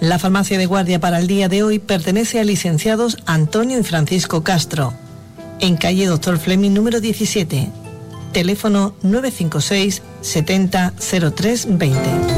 La farmacia de guardia para el día de hoy pertenece a licenciados Antonio y Francisco Castro, en calle Doctor Fleming número 17, teléfono 956 70 03 20.